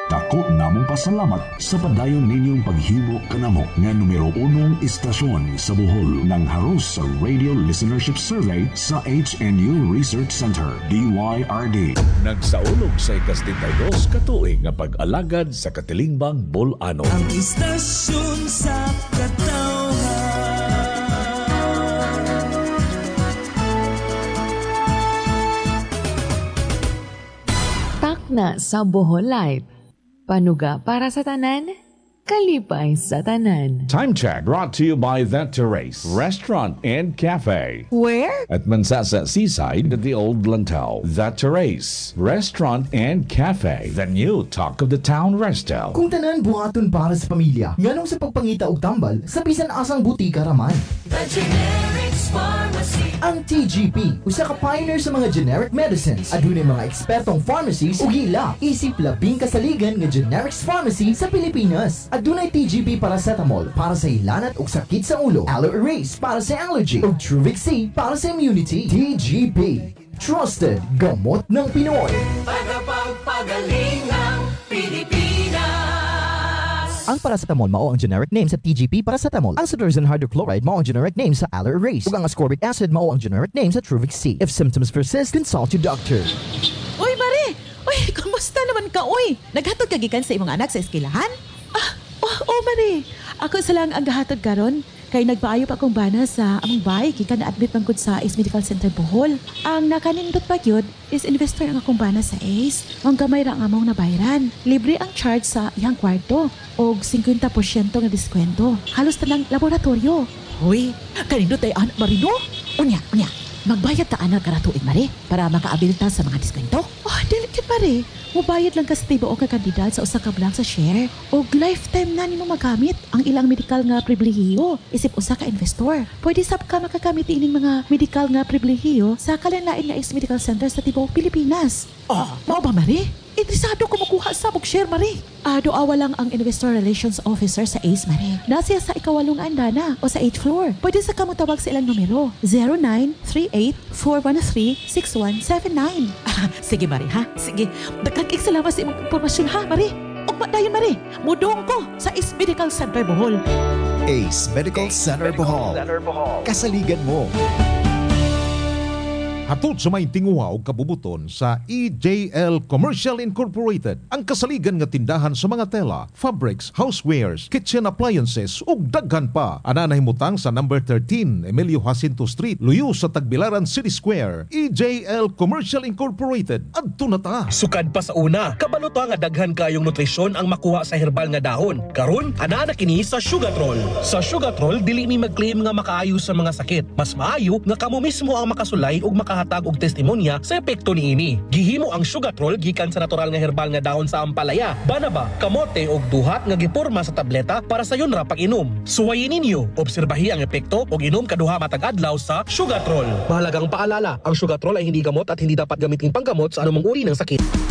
Dako namong pasalamat sa padayon ninyong paghimo kanamo nga numero 1 istasyon sa Bohol ng haros sa Radio Listenership Survey sa HNU Research Center, DYRD. Nagsaulog sa ikas-32 katuig nga pag-alagad sa Katilingbang Bolano. Ang istasyon sa katawhan. Takna sa Bohol Light. Panuga para sa tanan, kalipay sa tanan. Time check brought to you by The Terrace Restaurant and Cafe. Where? At Mansasa Seaside at the Old Lantau. The Terrace Restaurant and Cafe. The new talk of the town resto. Kung tanan buhaton para sa pamilya, nganong sa pagpangita og tambal, sa bisan asang butika raman. The Generics Pharmacy. Ang TGP, usa ka pioneer sa mga generic medicines. Adunay mga ekspertong pharmacies ug ila isip labing kasaligan nga generics pharmacy sa Pilipinas. Adunay TGP paracetamol para sa hilanat ug sakit sa ulo, Aloe Erase para sa allergy ug Truvix C para sa immunity. TGP, trusted gamot ng Pinoy. Tagapagpagaling ng Pilipinas. Ang paracetamol mao ang generic name sa TGP paracetamol. Ang cetirizine hydrochloride mao ang generic name sa Aloe Erase. Ug ang ascorbic acid mao ang generic name sa Truvix C. If symptoms persist, consult your doctor. Uy, Mare! Uy, kamusta naman ka, uy? Naghatod ka gikan sa imong anak sa eskwelahan? Mare. Ako sa lang ang gahatod karon. Kay nagpaayo pa akong bana sa among bahay gikan na-admit man gud sa Ace Medical Center Bohol. Ang nakanindot pa gyud is investor ang akong bana sa Ace. Ang gamay ra ang among nabayaran. Libre ang charge sa iyang kwarto og 50% nga diskwento. Halos tanang laboratorio. Uy, kanindot ay anak marino? Unya. Magbayad ta anak karatuig, Mare, para makaabil ta sa mga diskwento. Delicate, Mare. Mubayad lang ka sa tibuok nga kandidat sa usa ka block sa share. O lifetime na nimo magamit ang ilang medical nga pribilehiyo isip usa ka investor. Pwede sab ka makagamit ining mga medical nga pribilehiyo sa kalanlain nga Ace Medical Center sa tibuok Pilipinas. Mao ba, Mare? Interesado ko makuha sa share, Mare. Doawa lang ang Investor Relations Officer sa Ace, Mare. Nasiya sa ikawalong andana o sa 8th floor. Pwede sa ka matawag sa ilang numero. 0938-413-6179. Sige, Mare, ha? Sige. Dagdag salamat sa imong impormasyon, ha, Mare? Ugma dayon, Mare. Mudong ko sa Ace Medical Center Bohol. Ace Medical Center Bohol. Kasaligan mo. Hatod sa may tinguha o kabubuton sa EJL Commercial Incorporated, ang kasaligan nga tindahan sa mga tela, fabrics, housewares, kitchen appliances ug daghan pa. Ana nahimutang sa number 13 Emilio Jacinto Street, luyo sa Tagbilaran City Square. EJL Commercial Incorporated. Adto na ta. Sukad pa sa una, kabalo ta nga daghan kayong nutrisyon ang makuha sa herbal nga dahon. Karon, ana na kini sa Sugatrol. Sa Sugatrol, dili mi mag-claim nga makaayo sa mga sakit. Mas maayo nga kamo mismo ang makasulay ug makahatag og testimonya sa epekto niini. Gihimo ang Sugatrol gikan sa natural nga herbal nga dahon sa ampalaya, banaba, kamote ug duhat nga giporma sa tableta para sa yun ra pag-inom. Suwayin ninyo, obserbahi ang epekto ug inom kaduha matag adlaw sa Sugatrol. Mahalagang paalala, ang Sugatrol ay hindi gamot at hindi dapat gamitin panggamot sa anumang uri ng sakit.